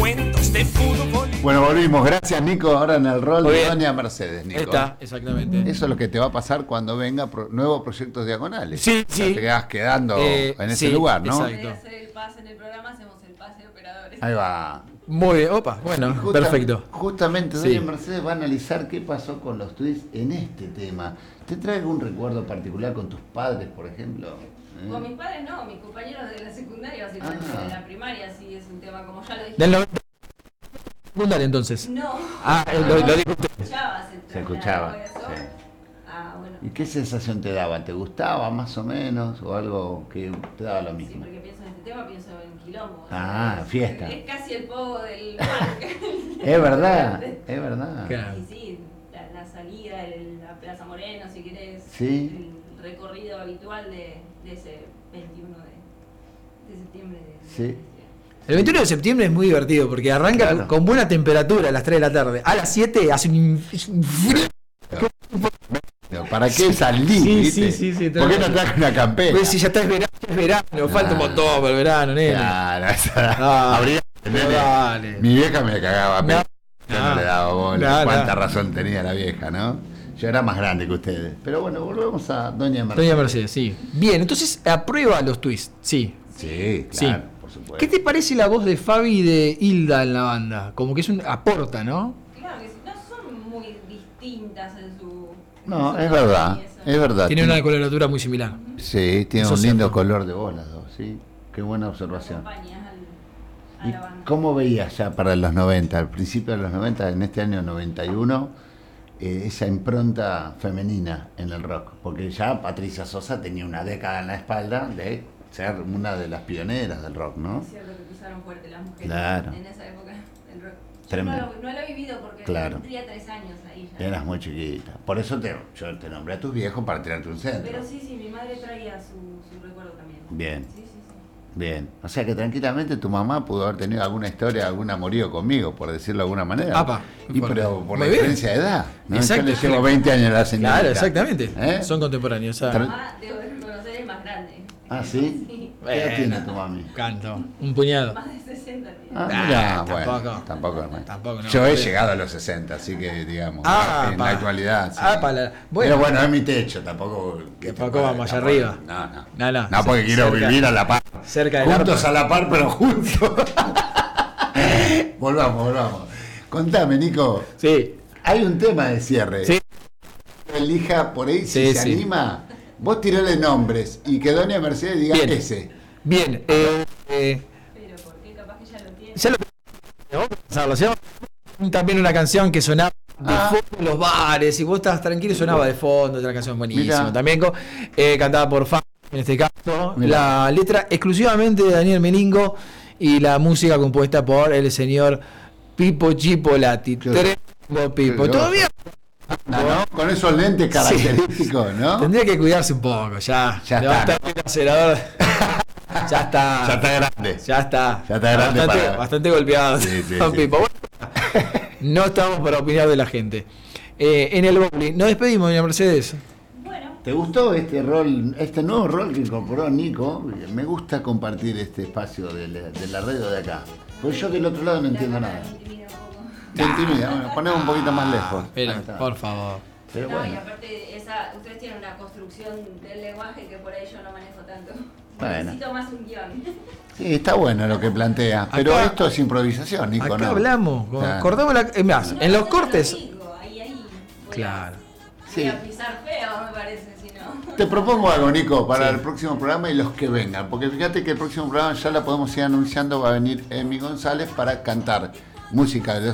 momentos de fútbol. Bueno, volvimos. Gracias, Nico. Ahora en el rol Muy de bien. Doña Mercedes, Nico. Está, exactamente. Eso es lo que te va a pasar cuando venga nuevos proyectos diagonales. Sí, O sea, sí. te quedas quedando en ese sí, lugar, ¿no? exacto. En vez de hacer el pase en el programa, hacemos el pase de operadores. Ahí va. Muy bien, opa, bueno, perfecto. Justamente, Sí. Doña Mercedes va a analizar qué pasó con los tweets en este tema. ¿Te trae algún recuerdo particular con tus padres, por ejemplo? Con mis padres no, mis compañeros de la secundaria, básicamente, Ah. de la primaria, sí es un tema, como ya lo dije. Del 90 secundaria entonces. No. Ah, lo dijo usted. Se escuchaba, Eso. sí. Ah, bueno. ¿Y qué sensación te daba? ¿Te gustaba más o menos? ¿O algo que te daba lo mismo? Siempre que pienso en este tema, pienso en quilombo. Ah, fiesta. Es casi el pogo del parque. Es verdad, es verdad. Claro. Y sí, la salida, la Plaza Moreno, si querés. Sí. El recorrido habitual de ese 21 de septiembre. Sí. El 21 de septiembre es muy divertido porque arranca Claro. con buena temperatura a las 3 de la tarde. A las 7 hace un frío. ¿Para qué salí? Sí, viste? sí, sí, ¿Por qué no traje una campera? Pues si ya está es verano, falta un montón para el verano, nene. Claro, Ah, habría- pero dale. Mi vieja me cagaba, pero No, yo no le daba bola. no, Cuánta no. razón tenía la vieja, ¿no? Yo era más grande que ustedes. Pero bueno, volvemos a Doña Mercedes. Doña Mercedes, sí. Bien, entonces aprueba los twists, sí. Sí, Sí. claro, por supuesto. ¿Qué te parece la voz de Fabi y de Hilda en la banda? Como que es un aporta, ¿no? Claro que sí, no son muy distintas en su. No, en es su verdad, tono y eso. es verdad. Tiene una coloratura muy similar. Sí, tiene Eso un es lindo cierto. color de voz las dos, sí. Qué buena observación. Acompañas a ¿Y la banda. cómo veías ya para los 90, al principio de los 90, en este año 91, esa impronta femenina en el rock? Porque ya Patricia Sosa tenía una década en la espalda de ser una de las pioneras del rock, ¿no? Es cierto que pisaron fuerte las mujeres Claro. en esa época del rock. Yo Tremendo. no lo he vivido porque Claro. tendría 3 años ahí ya. Eras muy chiquita. Por eso yo te nombré a tus viejos para tirarte un centro. Pero sí, mi madre traía su recuerdo también. Bien. Sí. Bien. O sea que tranquilamente tu mamá pudo haber tenido alguna historia, algún amorío conmigo, por decirlo de alguna manera. Apa, Y por- pero por la muy bien. diferencia de edad. ¿no? Exacto. Yo le llevo 20 años a la señorita. Claro, exactamente. ¿Eh? Son contemporáneos. Mi ¿sabes? mamá, debo reconocer, es más grande. Ah, ¿sí? Sí, ¿Qué edad tiene tu mami? Canto. Un puñado. más de 60 tiene. Ah, mirá, tampoco. bueno, tampoco, hermano. Tampoco, no. Yo he llegado a los 60, así que digamos, en pa. la actualidad. Sí. Bueno, Pero bueno, es mi techo, tampoco. Tampoco vamos allá arriba. No, No, porque quiero cerca- vivir a la par. cerca del Juntos arpa. a la par, pero juntos. volvamos. Contame, Nico. Sí, Hay un tema de cierre. sí. Elija por ahí si Sí, se sí. anima. Vos tirale nombres y que Doña Mercedes diga Bien. ese. Bien, Pero porque capaz que ya lo tiene. ya lo vamos a pensarlo, ¿sí? También una canción que sonaba de fondo en los bares y vos estabas tranquilo y sonaba de fondo, otra canción buenísima. Mirá. También cantada por Fan, en este caso. Mirá. La letra exclusivamente de Daniel Melingo y la música compuesta por el señor Pipo Chipolati. Qué- Tremendo Pipo. qué Todavía ¿No? Con esos lentes característicos, ¿no? tendría que cuidarse un poco, ya. Ya Levanta está, el acelerador. Ya está. Ya está grande. Ya está. Ya está grande bastante, para- bastante golpeado. Sí, sí, Don sí. Pipo. Bueno, no estamos para opinar de la gente. En el bowling. Nos despedimos, doña Mercedes. Bueno, ¿Te gustó este rol, este nuevo rol que incorporó Nico? Me gusta compartir este espacio de la radio de acá. Porque yo del otro lado no entiendo la nada. cámara me intimida un poco. Te intimida, bueno, ponemos un poquito más lejos. Pero, Ahí está. por favor. Pero No, y bueno, aparte ustedes tienen una construcción del lenguaje que por ahí yo no manejo tanto. Bueno. Necesito más un guión. sí, está bueno lo que plantea. Pero Acá- esto es improvisación, Nico, Acá ¿no? hablamos. Ah. Cortamos la. Es más, en los No, cortes. amigo, ahí. Claro. Voy Sí. a pisar feo, me parece, si no. Te propongo algo, Nico, para Sí. el próximo programa y los que vengan. Porque fíjate que el próximo programa ya la podemos ir anunciando. Va a venir Emi González para cantar música de